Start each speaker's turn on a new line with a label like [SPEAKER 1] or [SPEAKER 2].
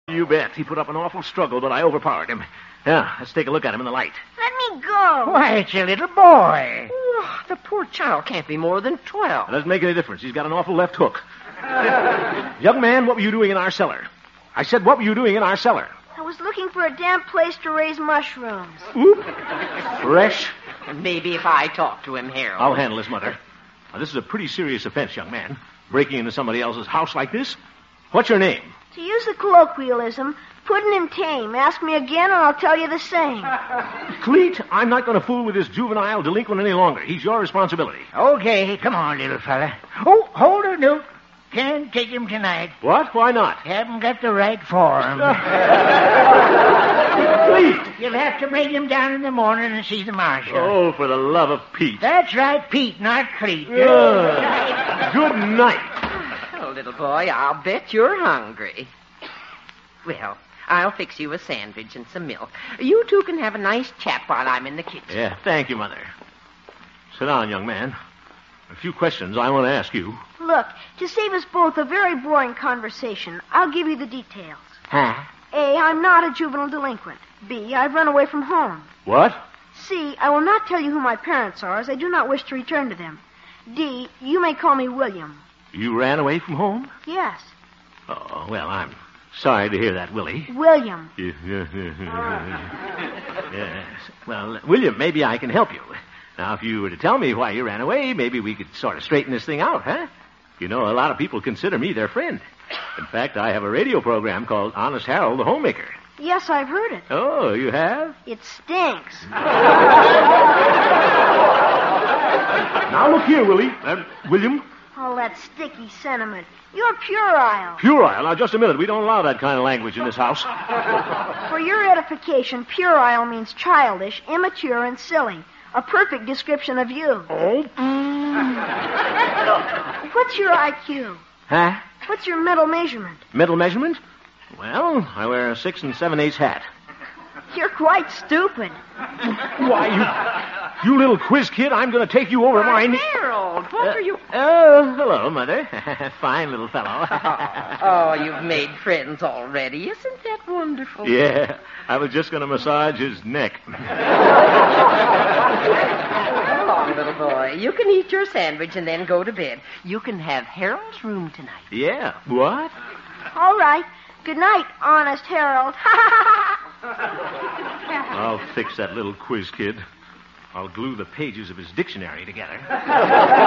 [SPEAKER 1] You bet. He put up an awful struggle, but I overpowered him. Yeah, let's take a look at him in the light.
[SPEAKER 2] Let me go.
[SPEAKER 3] Why, it's a little boy.
[SPEAKER 4] Oh, the poor child can't be more than 12.
[SPEAKER 1] It doesn't make any difference. He's got an awful left hook. Young man, what were you doing in our cellar? I said, what were you doing in our cellar?
[SPEAKER 2] I was looking for a damp place to raise mushrooms.
[SPEAKER 1] Oop. Fresh.
[SPEAKER 4] Maybe if I talk to him, Harold.
[SPEAKER 1] I'll handle this, Mother. Now, this is a pretty serious offense, young man. Breaking into somebody else's house like this. What's your name?
[SPEAKER 2] To use the colloquialism, puddin' and tame. Ask me again and I'll tell you the same.
[SPEAKER 1] Cleet, I'm not going to fool with this juvenile delinquent any longer. He's your responsibility.
[SPEAKER 3] Okay, come on, little fella. Oh, hold it, Duke. Can't take him tonight.
[SPEAKER 1] What? Why not?
[SPEAKER 3] Haven't got the right form.
[SPEAKER 1] Cleet!
[SPEAKER 3] You'll have to bring him down in the morning and see the marshal.
[SPEAKER 1] Oh, for the love of Pete.
[SPEAKER 3] That's right, Pete, not Cleet.
[SPEAKER 1] Good night.
[SPEAKER 4] Oh, little boy, I'll bet you're hungry. Well, I'll fix you a sandwich and some milk. You two can have a nice chat while I'm in the kitchen.
[SPEAKER 1] Yeah, thank you, Mother. Sit down, young man. A few questions I want to ask you.
[SPEAKER 2] Look, to save us both a very boring conversation, I'll give you the details.
[SPEAKER 3] Huh?
[SPEAKER 2] A, I'm not a juvenile delinquent. B, I've run away from home.
[SPEAKER 1] What?
[SPEAKER 2] C, I will not tell you who my parents are, as I do not wish to return to them. D, you may call me William.
[SPEAKER 1] You ran away from home?
[SPEAKER 2] Yes,
[SPEAKER 1] Oh, well, I'm sorry to hear that, Willie.
[SPEAKER 2] William.
[SPEAKER 1] Yes. Well, William, maybe I can help you. Now, if you were to tell me why you ran away, maybe we could sort of straighten this thing out, huh? You know, a lot of people consider me their friend. In fact, I have a radio program called Honest Harold the Homemaker.
[SPEAKER 2] Yes, I've heard it.
[SPEAKER 1] Oh, you have?
[SPEAKER 2] It stinks.
[SPEAKER 1] Now, look here, Willie. William?
[SPEAKER 2] All that sticky sentiment. You're puerile.
[SPEAKER 1] Puerile. Now, just a minute. We don't allow that kind of language in this house.
[SPEAKER 2] For your edification, puerile means childish, immature, and silly. A perfect description of you.
[SPEAKER 1] Oh?
[SPEAKER 2] What's your IQ?
[SPEAKER 1] Huh?
[SPEAKER 2] What's your mental measurement?
[SPEAKER 1] Mental measurement? Well, I wear a 6 7/8 hat.
[SPEAKER 2] You're quite stupid.
[SPEAKER 1] Why, you little quiz kid, I'm going to take you over mine.
[SPEAKER 4] Harold, what are you...
[SPEAKER 1] Oh, hello, Mother. Fine little fellow.
[SPEAKER 4] Oh, you've made friends already. Isn't that wonderful?
[SPEAKER 1] Yeah, I was just going to massage his neck.
[SPEAKER 4] Come along, little boy. You can eat your sandwich and then go to bed. You can have Harold's room tonight.
[SPEAKER 1] Yeah, what?
[SPEAKER 2] All right. Good night, honest Harold.
[SPEAKER 1] I'll fix that little quiz kid. I'll glue the pages of his dictionary together.